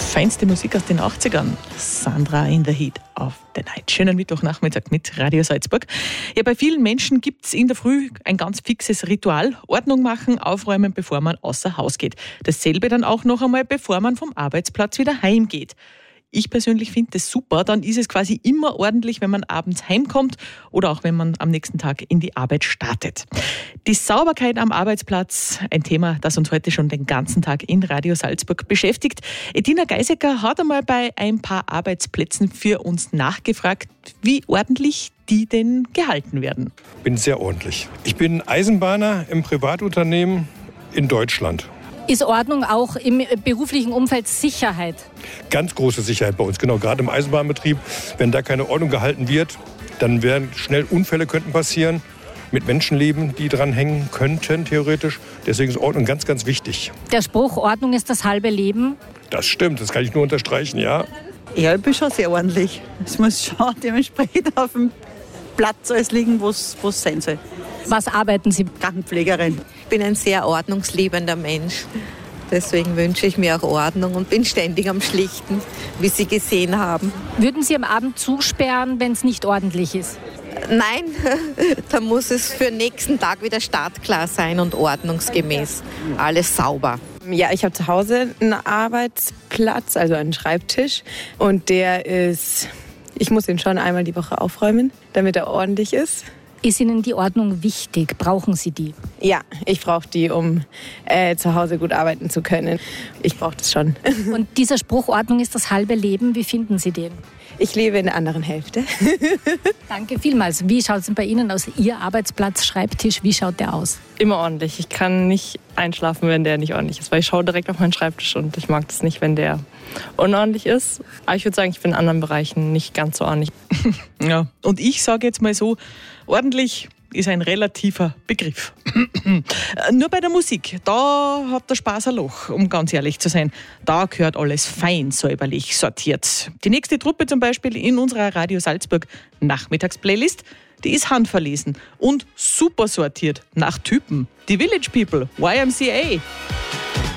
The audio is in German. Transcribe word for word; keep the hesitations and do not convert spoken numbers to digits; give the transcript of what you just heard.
Feinste Musik aus den achtzigern. Sandra in the Heat of the Night. Schönen Mittwochnachmittag mit Radio Salzburg. Ja, bei vielen Menschen gibt es in der Früh ein ganz fixes Ritual. Ordnung machen, aufräumen, bevor man außer Haus geht. Dasselbe dann auch noch einmal, bevor man vom Arbeitsplatz wieder heimgeht. Ich persönlich finde das super, dann ist es quasi immer ordentlich, wenn man abends heimkommt oder auch wenn man am nächsten Tag in die Arbeit startet. Die Sauberkeit am Arbeitsplatz, ein Thema, das uns heute schon den ganzen Tag in Radio Salzburg beschäftigt. Edina Geisecker hat einmal bei ein paar Arbeitsplätzen für uns nachgefragt, wie ordentlich die denn gehalten werden. Ich bin sehr ordentlich. Ich bin Eisenbahner im Privatunternehmen in Deutschland. Ist Ordnung auch im beruflichen Umfeld Sicherheit? Ganz große Sicherheit bei uns, genau. Gerade im Eisenbahnbetrieb, wenn da keine Ordnung gehalten wird, dann werden schnell Unfälle könnten passieren mit Menschenleben, die dran hängen könnten, theoretisch. Deswegen ist Ordnung ganz, ganz wichtig. Der Spruch, Ordnung ist das halbe Leben? Das stimmt, das kann ich nur unterstreichen, ja. Ja, ich bin schon sehr ordentlich. Es muss schon dementsprechend auf dem Platz alles liegen, wo es sein soll. Was arbeiten Sie? Krankenpflegerin. Ich bin ein sehr ordnungsliebender Mensch. Deswegen wünsche ich mir auch Ordnung und bin ständig am Schlichten, wie Sie gesehen haben. Würden Sie am Abend zusperren, wenn es nicht ordentlich ist? Nein, da muss es für den nächsten Tag wieder startklar sein und ordnungsgemäß. Alles sauber. Ja, ich habe zu Hause einen Arbeitsplatz, also einen Schreibtisch. Und der ist, ich muss ihn schon einmal die Woche aufräumen, damit er ordentlich ist. Ist Ihnen die Ordnung wichtig? Brauchen Sie die? Ja, ich brauche die, um äh, zu Hause gut arbeiten zu können. Ich brauche das schon. Und dieser Spruch, Ordnung ist das halbe Leben, wie finden Sie den? Ich lebe in der anderen Hälfte. Danke vielmals. Wie schaut es denn bei Ihnen aus? Ihr Arbeitsplatz, Schreibtisch, wie schaut der aus? Immer ordentlich. Ich kann nicht einschlafen, wenn der nicht ordentlich ist, weil ich schaue direkt auf meinen Schreibtisch und ich mag das nicht, wenn der unordentlich ist. Aber ich würde sagen, ich bin in anderen Bereichen nicht ganz so ordentlich. Ja, und ich sage jetzt mal so, ordentlich ist ein relativer Begriff. Nur bei der Musik, da hat der Spaß ein Loch, um ganz ehrlich zu sein. Da gehört alles fein säuberlich sortiert. Die nächste Truppe zum Beispiel in unserer Radio Salzburg Nachmittagsplaylist, die ist handverlesen und super sortiert nach Typen. Die Village People, Y M C A.